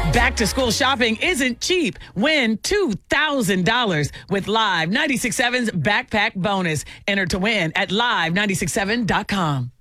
Back to school shopping isn't cheap. Win $2,000 with Live 96.7's Backpack Bonus. Enter to win at live967.com.